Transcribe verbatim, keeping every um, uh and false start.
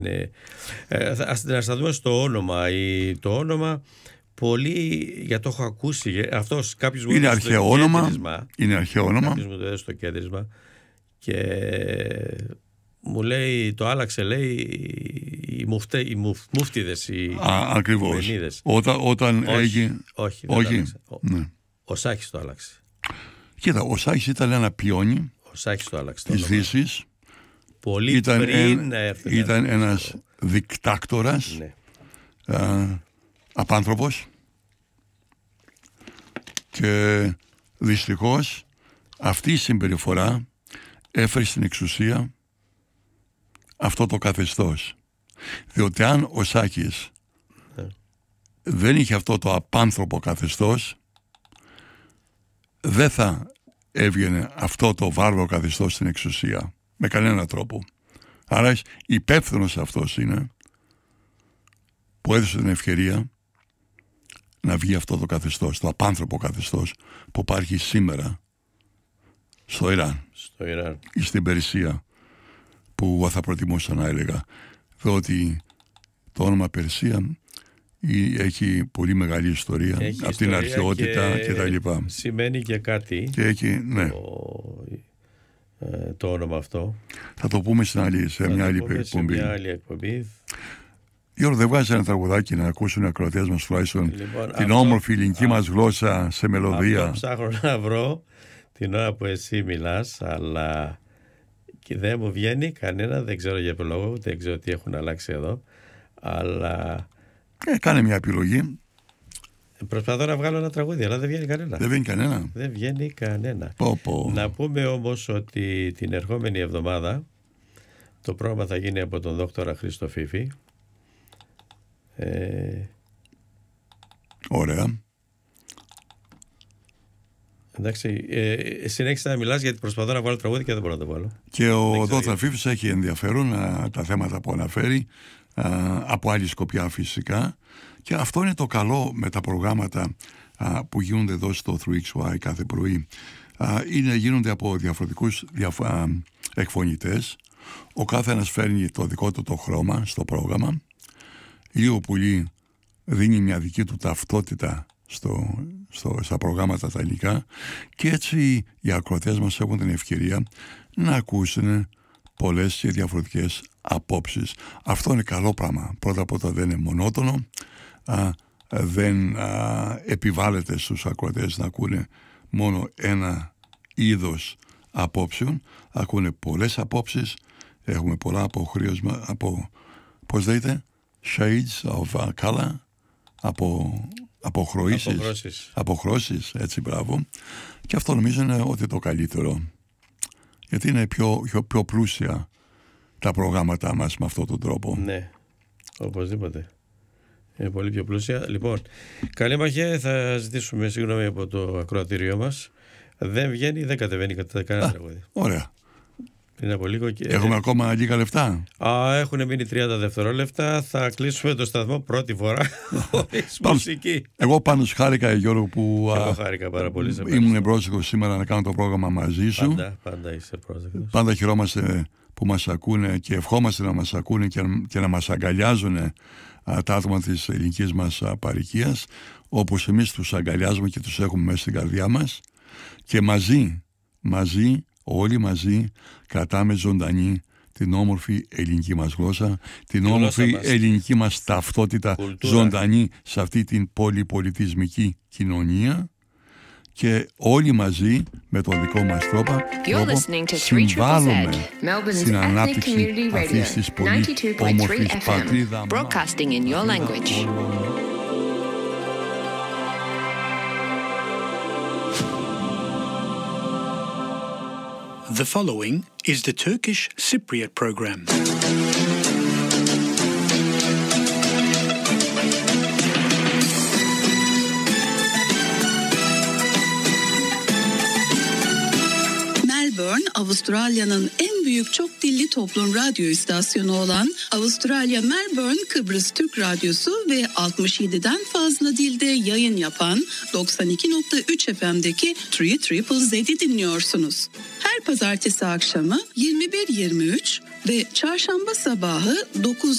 Ναι. Ε, ας, ας τα δούμε στο όνομα. Η, το όνομα, πολύ, για το έχω ακούσει, αυτός κάποιος μου είναι έδωσε αρχαίο το όνομα, κέντρισμα. είναι αρχαίο όνομα. Κάποιος μου το έδωσε το κέντρισμα και μου λέει, το άλλαξε, λέει, οι, μουφτε, οι μουφ, μουφτίδες, οι ακριβώς. Όταν, όταν όχι, έγινε... όχι, δεν όχι. Ο, ναι. ο Σάκης το άλλαξε. Κοίτα, ο Σάκης ήταν ένα πιόνι ο Σάκης το άλλαξε της Δύσης. Πολύ ήταν πριν εν, να έρθει. Ήταν ένας το... δικτάκτορας, ναι. α, απάνθρωπος, και δυστυχώς αυτή η συμπεριφορά έφερε στην εξουσία αυτό το καθεστώς. Διότι αν ο Σάκης ναι. δεν είχε αυτό το απάνθρωπο καθεστώς, δεν θα έβγαινε αυτό το βάρβαρο καθεστώς στην εξουσία με κανένα τρόπο. Άρα υπεύθυνος αυτός είναι που έδωσε την ευκαιρία να βγει αυτό το καθεστώς, το απάνθρωπο καθεστώς που υπάρχει σήμερα στο Ιράν, στο Ιράν ή στην Περσία, που θα προτιμούσα να έλεγα, διότι το όνομα Περσία έχει πολύ μεγάλη ιστορία, έχει από ιστορία την αρχαιότητα και, και τα λοιπά. Σημαίνει και κάτι και έχει, ναι. το, ε, το όνομα αυτό. Θα το πούμε σε, άλλη, σε, μια, άλλη σε μια άλλη εκπομπή. Γιώργο, δεν βγάζει ένα τραγουδάκι να ακούσουν οι ακροατές μας τουλάχιστον λοιπόν, την αυτό, όμορφη ελληνική α, μας γλώσσα σε μελωδία? Αυτό ψάχνω να βρω την ώρα που εσύ μιλάς, αλλά και δεν μου βγαίνει κανένα, δεν ξέρω για ποιο λόγο, δεν ξέρω τι έχουν αλλάξει εδώ, αλλά... Ε, κάνε μια επιλογή. Προσπαθώ να βγάλω ένα τραγούδι, αλλά δεν βγαίνει κανένα. Δεν βγαίνει κανένα. Δεν βγαίνει κανένα. Πω, πω. Να πούμε όμως ότι την ερχόμενη εβδομάδα το πρόγραμμα θα γίνει από τον δόκτορα Χρήστο Φίφη. Ε... Ωραία. Εντάξει, ε, συνέχισε να μιλάς γιατί προσπαθώ να βάλω τραγούδι και δεν μπορώ να το βάλω. Και ο δόκτωρ Φίφης έχει ενδιαφέρον α, τα θέματα που αναφέρει, α, από άλλη σκοπιά φυσικά, και αυτό είναι το καλό με τα προγράμματα α, που γίνονται εδώ στο θρι εξ γουάι κάθε πρωί. Α, είναι, γίνονται από διαφορετικούς διαφο- α, εκφωνητές. Ο κάθε ένας φέρνει το δικό του το χρώμα στο πρόγραμμα, λίγο πολύ δίνει μια δική του ταυτότητα στο, στο, στα προγράμματα τα ελληνικά, και έτσι οι ακροατές μας έχουν την ευκαιρία να ακούσουν πολλές και διαφορετικές απόψεις. Αυτό είναι καλό πράγμα. Πρώτα απ' όλα δεν είναι μονότονο, α, δεν α, επιβάλλεται στους ακροατές να ακούνε μόνο ένα είδος απόψεων, ακούνε πολλές απόψεις, έχουμε πολλά αποχρίωσμα, από, πώς λέτε, shades of color, από αποχρώσεις, αποχρώσεις. αποχρώσεις, έτσι, μπράβο. Και αυτό νομίζω είναι ότι το καλύτερο, γιατί είναι πιο, πιο, πιο πλούσια τα προγράμματά μας με αυτόν τον τρόπο. Ναι, οπωσδήποτε. Είναι πολύ πιο πλούσια. Λοιπόν, καλή μαχαία, θα ζητήσουμε συγγνώμη από το ακροατήριό μας. Δεν βγαίνει, δεν κατεβαίνει κατά κανένα τραγούδι. Ωραία. Πριν από λίγο και... Έχουμε ακόμα λίγα λεφτά. Α, έχουν μείνει τριάντα δευτερόλεπτα. Θα κλείσουμε το σταθμό πρώτη φορά χωρίς μουσική. Εγώ πάντως χάρηκα, Γιώργο, που Εγώ χάρηκα πάρα πολύ. ήμουν πρόσδεκτος σήμερα να κάνω το πρόγραμμα μαζί σου. Πάντα, πάντα είσαι πρόσδεκτος. Πάντα χαιρόμαστε που μας ακούνε και ευχόμαστε να μας ακούνε και, και να μας αγκαλιάζουν α, τα άτομα της ελληνικής μας α, παροικίας, όπως εμείς τους αγκαλιάζουμε και τους έχουμε μέσα στην καρδιά μας, και μαζί, μαζί, όλοι μαζί κρατάμε ζωντανή την όμορφη ελληνική μας γλώσσα, την η όμορφη μας. ελληνική μας ταυτότητα, κουλτούρα, ζωντανή σε αυτή την πολυπολιτισμική κοινωνία, και όλοι μαζί με τον δικό μας τρόπο, τρόπο συμβάλλουμε στην ανάπτυξη αυτής της πολύ όμορφης πατρίδα μας. The following is the Turkish Cypriot program. Melbourne, Avustralya'nın en büyük büyük çok dilli toplum radyo istasyonu olan Avustralya Melbourne Kıbrıs Türk Radyosu ve altmış yediden fazla dilde yayın yapan doksan iki nokta üç F M'deki üç Triple Z'yi dinliyorsunuz. Her pazartesi akşamı yirmi bir yirmi üç ve çarşamba sabahı dokuz